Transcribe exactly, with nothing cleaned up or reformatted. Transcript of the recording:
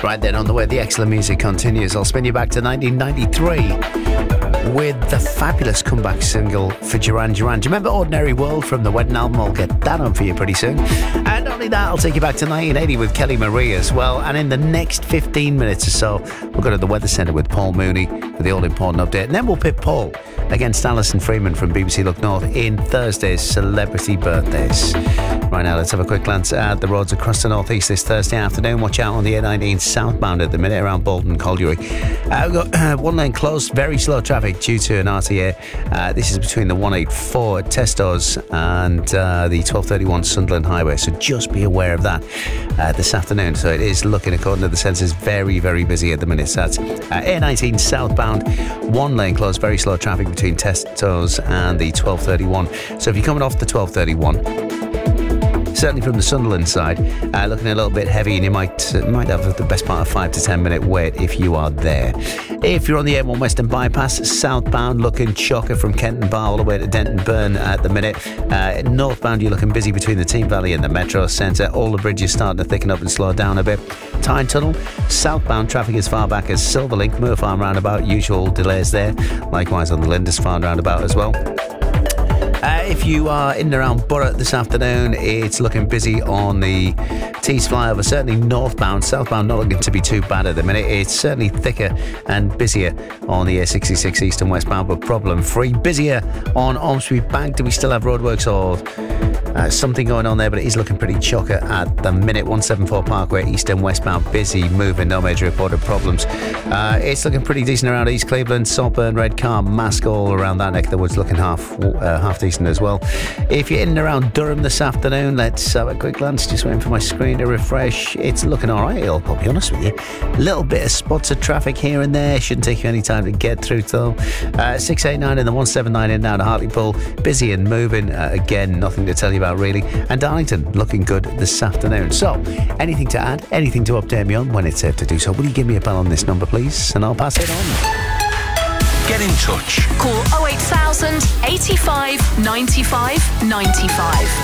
Right then, on the way, the excellent music continues. I'll spin you back to nineteen ninety-three with the fabulous comeback single for Duran Duran. Do you remember Ordinary World from the Wedding album? I'll get that on for you pretty soon. And not only that, I'll take you back to nineteen eighty with Kelly Marie as well. And in the next fifteen minutes or so, we'll go to the Weather Centre with Paul Mooney for the all-important update. And then we'll pit Paul against Alison Freeman from B B C Look North in Thursday's Celebrity Birthdays. Right now, let's have a quick glance at the roads across the northeast this Thursday afternoon. Watch out on the A nineteen southbound at the minute around Bolton Colliery. Uh, we've got uh, one lane closed, very slow traffic due to an R T A. Uh, this is between the one eighty-four at Testos and uh, the twelve thirty-one Sunderland Highway. So just be aware of that uh, this afternoon. So it is looking, according to the sensors, very, very busy at the minute. So that's uh, A nineteen southbound, one lane closed, very slow traffic between Testos and the twelve thirty-one. So if you're coming off the twelve thirty-one, certainly from the Sunderland side, uh, looking a little bit heavy, and you might uh, might have the best part of five to ten minute wait if you are there. If you're on the A one Western Bypass, southbound looking chocker from Kenton Bar all the way to Denton Burn at the minute. Uh, northbound, you're looking busy between the Team Valley and the Metro Centre. All the bridges starting to thicken up and slow down a bit. Tyne Tunnel, southbound traffic as far back as Silverlink, Moor Farm roundabout, usual delays there. Likewise on the Lindisfarne roundabout as well. Uh, if you are in and around Borough this afternoon, it's looking busy on the Tees flyover, certainly northbound. Southbound not looking to be too bad at the minute. It's certainly thicker and busier on the A sixty-six east and westbound, but problem free. Busier on Ormsby Bank. Do we still have roadworks or uh, something going on there? But it is looking pretty chocker at the minute. one seventy-four Parkway east and westbound, busy moving, no major reported problems. Uh, it's looking pretty decent around East Cleveland, Saltburn, Redcar, Mask, all around that neck of the woods, looking half uh, half decent as well. If you're in and around Durham this afternoon, let's have a quick glance. Just waiting for my screen to refresh. It's looking all right, I'll be honest with you. A little bit of spots of traffic here and there. Shouldn't take you any time to get through though. Uh, six eighty-nine and the one seventy-nine in now to Hartlepool. Busy and moving. Uh, again, nothing to tell you about really. And Darlington looking good this afternoon. So, anything to add? Anything to update me on when it's safe to do so? Will you give me a bell on this number, please? And I'll pass it on. Get in touch. Call oh eight thousand, eighty-five, ninety-five, ninety-five.